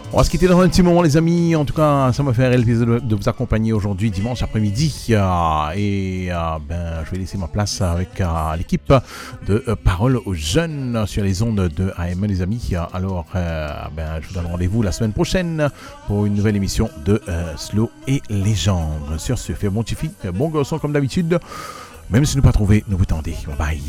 On va se quitter dans un petit moment, les amis. En tout cas, ça m'a fait le plaisir de vous accompagner aujourd'hui, dimanche après-midi. Je vais laisser ma place avec l'équipe de Parole aux jeunes sur les ondes de AM, les amis. Alors, je vous donne rendez-vous la semaine prochaine pour une nouvelle émission de Slow et Légende. Sur ce, fais bon Tiffy, fais bon garçon comme d'habitude. Même si nous pas trouvé, nous vous tendez. Bye bye.